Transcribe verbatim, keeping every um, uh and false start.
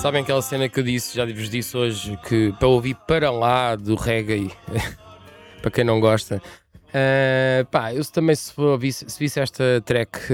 Sabem aquela cena que eu disse, já vos disse hoje, que para ouvir para lá do reggae, para quem não gosta, ah, pá, eu também se, ouvisse, se visse esta track